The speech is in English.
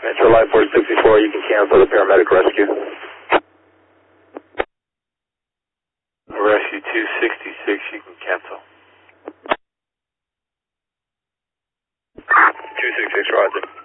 Metro Life 464, you can cancel the paramedic rescue. Rescue 266, you can cancel. 266, roger.